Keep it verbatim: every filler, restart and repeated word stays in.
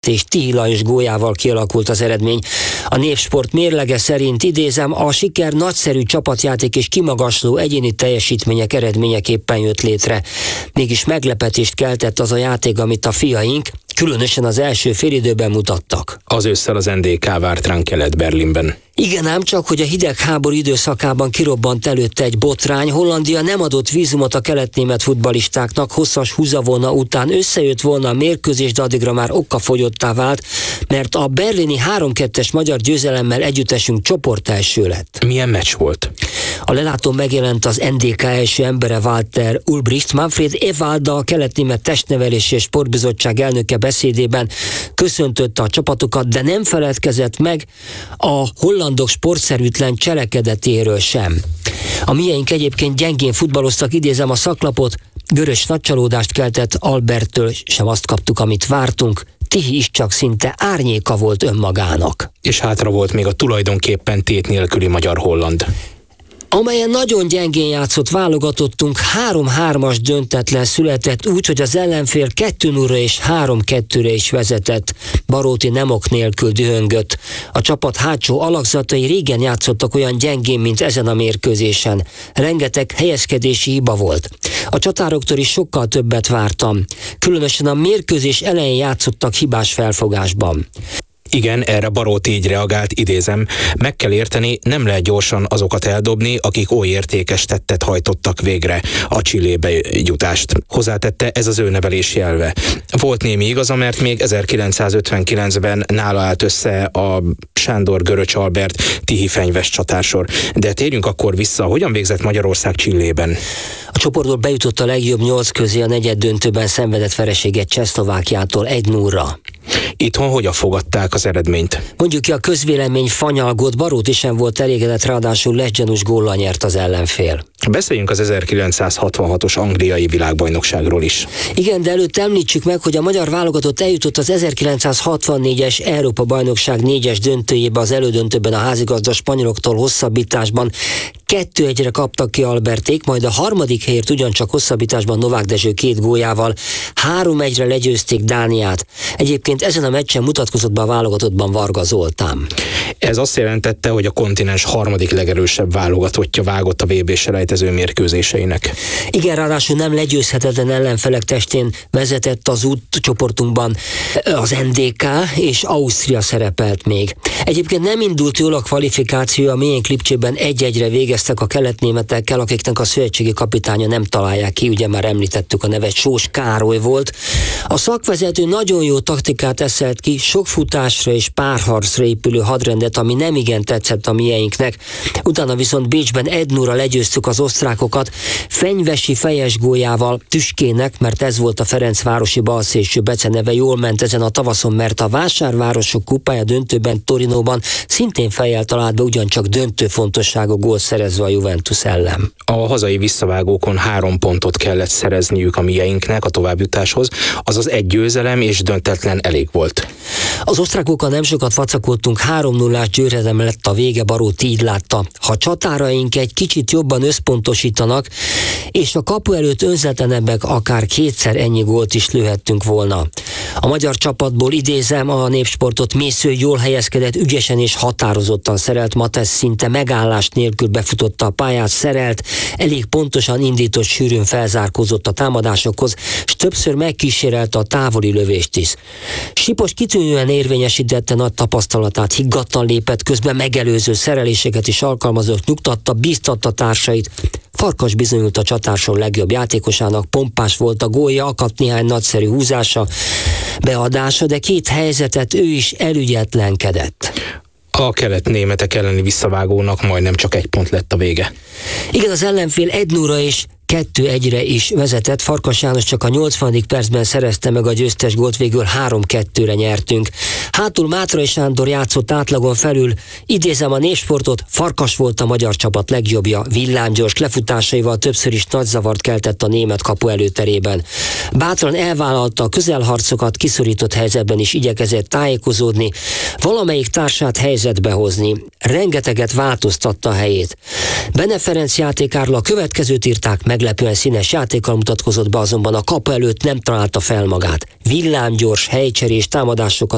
és Tihi Lajos góljával kialakult az eredmény. A Népsport mérlege szerint, idézem, a siker nagyszerű csapatjáték és kimagasló egyéni teljesítmények eredményeképpen jött létre. Mégis meglepetést keltett az a játék, amit a fiaink különösen az első félidőben mutattak. Az ősszel az en dé ká várt ránk Kelet-Berlinben. Igen, ám csak, hogy a hidegháború időszakában kirobbant előtte egy botrány, Hollandia nem adott vízumot a keletnémet futballistáknak, hosszas húzavona után összejött volna a mérkőzés, de addigra már okafogyottá vált, mert a berlini három kettes magyar győzelemmel együttesünk csoportelső lett. Milyen meccs volt? A lelátón megjelent az en dé ká első embere, Walter Ulbricht. Manfred Ewald, a keletnémet testnevelési és sportbizottság elnöke beszédében köszöntötte a csapatokat, de nem feledkezett meg a hollandok sportszerűtlen cselekedetéről sem. A miénk egyébként gyengén futballoztak, idézem a szaklapot, Görös nagy csalódást keltett, Alberttől sem azt kaptuk, amit vártunk, Tihi is csak szinte árnyéka volt önmagának. És hátra volt még a tulajdonképpen tét nélküli magyar-holland, amelyen nagyon gyengén játszott válogatottunk, három-hármas döntetlen született úgy, hogy az ellenfél kettő nulla és három kettőre is vezetett. Baróti nem ok nélkül dühöngött. A csapat hátsó alakzatai régen játszottak olyan gyengén, mint ezen a mérkőzésen. Rengeteg helyezkedési hiba volt. A csatároktól is sokkal többet vártam. Különösen a mérkőzés elején játszottak hibás felfogásban. Igen, erre Baróti így reagált, idézem, meg kell érteni, nem lehet gyorsan azokat eldobni, akik oly értékes tettet hajtottak végre, a Chilébe jutást. Hozzátette, ez az ő nevelési elve. Volt némi igaza, mert még ezerkilencszázötvenkilencben nála állt össze a Sándor, Göröcs Albert, Tihi fenyves csatársor. De térjünk akkor vissza, hogyan végzett Magyarország Chilében? A csoportból bejutott a legjobb nyolc közé, a negyeddöntőben szenvedett vereséget Csehszlovákiától egy nulla. Itthon hogyan fogadták az eredményt? Mondjuk ki, a közvélemény fanyalgott, Baróti sem volt elégedett, ráadásul Legyenus góllal nyert az ellenfél. Beszéljünk az ezerkilencszázhatvanhatos angliai világbajnokságról is. Igen, de előtt említsük meg, hogy a magyar válogatott eljutott az ezerkilencszázhatvannégyes Európa-bajnokság négyes döntőjébe, az elődöntőben a házigazda spanyoloktól hosszabbításban kettő egyre kaptak ki Alberték, majd a harmadik helyért ugyancsak hosszabbításban Novák Dezső két góljával három egyre legyőzték Dániát. Egyébként ezen a meccsen mutatkozott be a válogatottban Varga Zoltán. Ez azt jelentette, hogy a kontinens harmadik legerősebb válogatottja vágott a vé bé-selejtező mérkőzéseinek. Igen, ráadásul nem legyőzhetetlen ellenfelek testén vezetett az útcsoportunkban az en dé ká, és Ausztria szerepelt még. Egyébként nem indult jól a kvalifikáció, a miénk Lipcsében egy-egyre végeztek a keletnémetekkel, akiknek a szövetségi kapitánya nem találják ki, ugye már említettük a nevet, Sós Károly volt. A szakvezető nagyon jó taktikát eszelt ki, sok futásra és párharcra épülő hadrendet, ami nem igen tetszett a mieinknek. Utána viszont Bécsben egy nulla legyőztük az osztrákokat, fenyvesi fejes góljával Tüskének, mert ez volt a Ferencvárosi balszélső beceneve, jól ment ezen a tavaszon, mert a Vásárvárosok kupája döntőben Torinóban szintén fejjel talált be, ugyancsak döntő fontosságú gólt szerezve a Juventus ellen. A hazai visszavágókon három pontot kellett szerezniük a mieinknek a továbbjutáshoz, azaz egy győzelem és döntetlen elég volt. Az osztrákokkal nem sokat vacakoltunk, három nullás győzelem lett a vége, Baróti így látta. Ha csatáraink egy kicsit jobban összpontosítanak, és a kapu előtt önzetlenebbek, akár kétszer ennyi gólt is lőhettünk volna. A magyar csapatból idézem a Népsportot, Mésző jól helyezkedett, ügyesen és határozottan szerelt, Matesz szinte megállás nélkül befutotta a pályát, szerelt, elég pontosan indított, sűrűn felzárkózott a támadásokhoz, és többször megkísérelte a távoli lövést is. Sipos kitűnően érvényesítette nagy tapasztalatát, higgadtan lépett közben, megelőző szereléseket is alkalmazott, nyugtatta, bíztatta társait. Farkas bizonyult a csatársor legjobb játékosának, pompás volt a gólja, akadt néhány nagyszerű húzása, beadása, de két helyzetet ő is elügyetlenkedett. A kelet-németek elleni visszavágónak majdnem csak egy pont lett a vége. Igen, az ellenfél egy nulla és kettő egyre is vezetett, Farkas János csak a nyolcvanadik percben szerezte meg a győztes gólt, végül három kettőre nyertünk. Hátul Mátrai Sándor játszott átlagon felül, idézem a Népsportot, Farkas volt a magyar csapat legjobbja, villámgyors lefutásaival többször is nagy zavart keltett a német kapu előterében. Bátran elvállalta a közelharcokat, kiszorított helyzetben is igyekezett tájékozódni, valamelyik társát helyzetbe hozni. Rengeteget változtatta a helyét. Bene Ferenc játékáról a következőt írták, meglepően színes játékkal mutatkozott be, azonban a kapu előtt nem találta fel magát. Villámgyors helycserés támadásokat